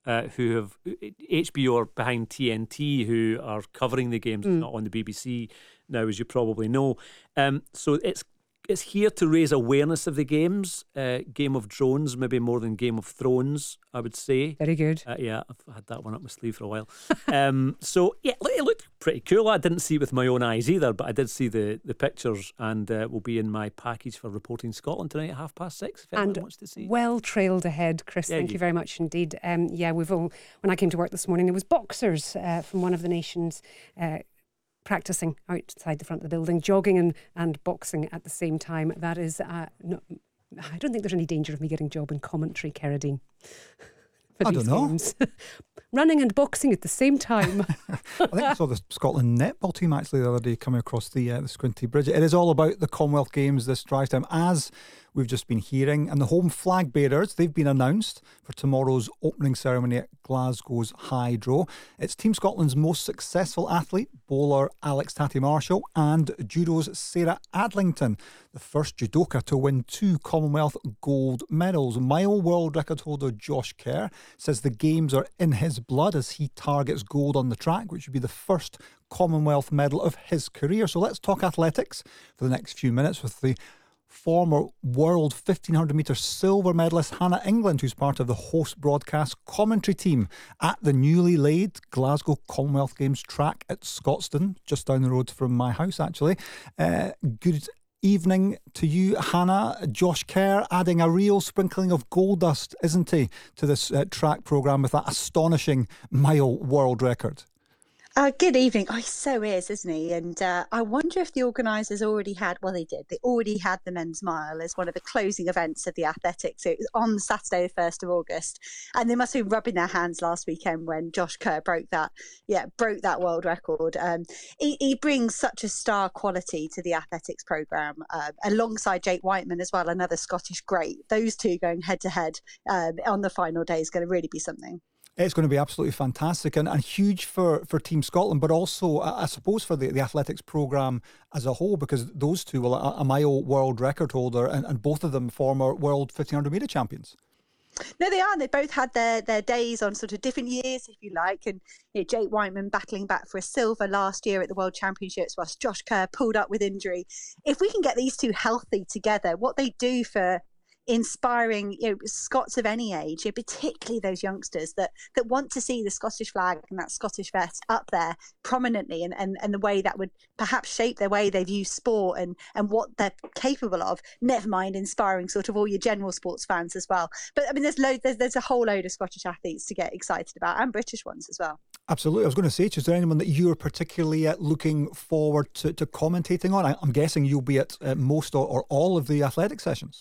who have HBO are behind TNT, who are covering the games, not on the BBC now, as you probably know. So it's here to raise awareness of the games. Game of Drones, maybe more than Game of Thrones, I would say. Very good. Yeah, I've had that one up my sleeve for a while. So, yeah, it looked pretty cool. I didn't see it with my own eyes either, but I did see the pictures, and will be in my package for Reporting Scotland tonight at 6:30, if anyone wants to see. Well trailed ahead, Chris. Thank you very much indeed. When I came to work this morning, there was boxers from one of the nations practicing outside the front of the building, jogging and boxing at the same time. That is, I don't think there's any danger of me getting a job in commentary, Kerridine. I don't know. Running and boxing at the same time. I think I saw the Scotland netball team actually the other day coming across the Squinty Bridge. It is all about the Commonwealth Games this drive time, as we've just been hearing. And the home flag bearers, they've been announced for tomorrow's opening ceremony at Glasgow's Hydro. It's Team Scotland's most successful athlete, bowler Alex Tatty-Marshall, and judo's Sarah Adlington, the first judoka to win 2 Commonwealth gold medals. Mile world record holder Josh Kerr says the games are in his blood as he targets gold on the track, which would be the first Commonwealth medal of his career. So let's talk athletics for the next few minutes with the former world 1500 metre silver medalist Hannah England, who's part of the host broadcast commentary team at the newly laid Glasgow Commonwealth Games track at Scotstoun, just down the road from my house actually. Good evening to you, Hannah. Josh Kerr adding a real sprinkling of gold dust, isn't he, to this track programme with that astonishing mile world record? Good evening. He so is, isn't he? And I wonder if the organisers already had, well, they did. They already had the men's mile as one of the closing events of the athletics. So it was on Saturday, the 1st of August. And they must have been rubbing their hands last weekend when Josh Kerr broke that world record. He brings such a star quality to the athletics programme, alongside Jake Whiteman as well, another Scottish great. Those two going head to head on the final day is going to really be something. It's going to be absolutely fantastic and huge for Team Scotland, but also, I suppose, for the athletics programme as a whole, because those two, well, a mile world record holder and both of them former world 1500 metre champions. No, they are. They both had their days on sort of different years, if you like. And Jake Whiteman battling back for a silver last year at the World Championships, whilst Josh Kerr pulled up with injury. If we can get these two healthy together, what they do for inspiring Scots of any age, particularly those youngsters that want to see the Scottish flag and that Scottish vest up there prominently, and the way that would perhaps shape their way they view sport and what they're capable of, never mind inspiring sort of all your general sports fans as well. But I mean, there's a whole load of Scottish athletes to get excited about, and British ones as well. Absolutely. I was going to say, is there anyone that you're particularly looking forward to commentating on? I'm guessing you'll be at most or all of the athletic sessions.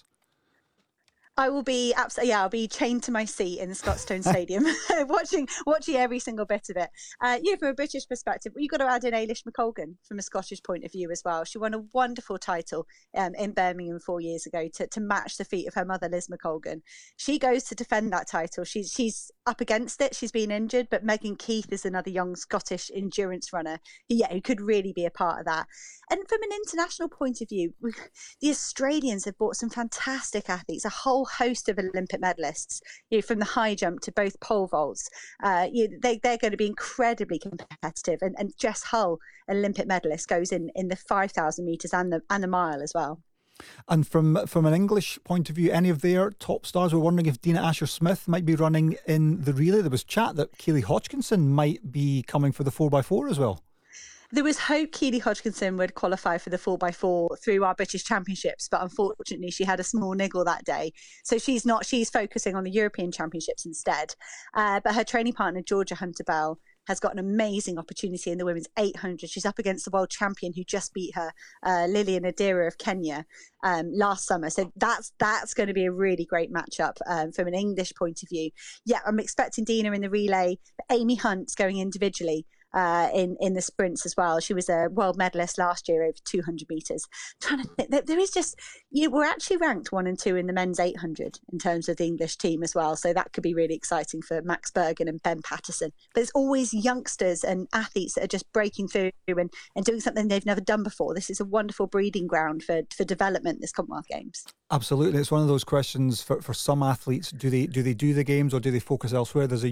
I will be I'll be chained to my seat in the Scotstoun Stadium, watching every single bit of it. From a British perspective, you've got to add in Eilish McColgan from a Scottish point of view as well. She won a wonderful title in Birmingham 4 years ago to match the feat of her mother, Liz McColgan. She goes to defend that title. She's up against it. She's been injured, but Megan Keith is another young Scottish endurance runner who could really be a part of that. And from an international point of view, the Australians have brought some fantastic athletes, a whole host of Olympic medalists, from the high jump to both pole vaults. They're going to be incredibly competitive. And Jess Hull, Olympic medalist, goes in the 5,000 metres and the mile as well. And from an English point of view, any of their top stars, we're wondering if Dina Asher-Smith might be running in the relay. There was chat that Keely Hodgkinson might be coming for the 4x4 as well. There was hope Keely Hodgkinson would qualify for the 4x4 through our British Championships, but unfortunately she had a small niggle that day. So she's focusing on the European Championships instead. But her training partner, Georgia Hunter-Bell, has got an amazing opportunity in the women's 800. She's up against the world champion who just beat her, Lilian Adira of Kenya, last summer. So that's going to be a really great matchup from an English point of view. Yeah, I'm expecting Dina in the relay. Amy Hunt's going individually in the sprints as well. She was a world medalist last year over 200 metres. Trying to think, there is just, we're actually ranked 1 and 2 in the men's 800 in terms of the English team as well. So that could be really exciting for Max Bergen and Ben Patterson. But it's always youngsters and athletes that are just breaking through and doing something they've never done before. This is a wonderful breeding ground for development, this Commonwealth Games. Absolutely. It's one of those questions for some athletes. Do they do the games or do they focus elsewhere? There's a